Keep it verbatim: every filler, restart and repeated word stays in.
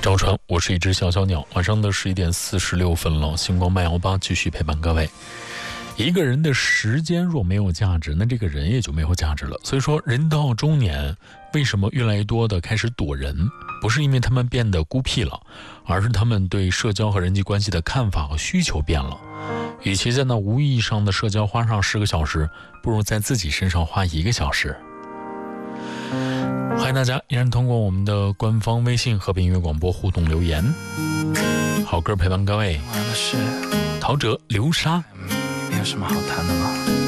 赵传，我是一只小小鸟。晚上的十一点四十六分了，星光慢摇吧继续陪伴各位。一个人的时间若没有价值，那这个人也就没有价值了。所以说，人到中年，为什么越来越多的开始躲人？不是因为他们变得孤僻了，而是他们对社交和人际关系的看法和需求变了。与其在那无意义上的社交花上十个小时，不如在自己身上花一个小时。欢迎大家依然通过我们的官方微信和平音乐广播互动留言。好歌陪伴各位。陶喆、流沙， 没有什么好谈的吗？